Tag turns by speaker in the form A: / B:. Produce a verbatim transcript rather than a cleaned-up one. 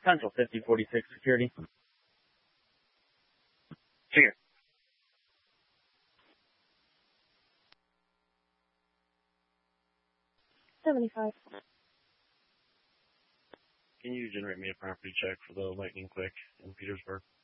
A: Central fifty forty-six Security.
B: Here.
C: seventy-five.
D: Can you generate me a property check for the Lightning Quick in Petersburg?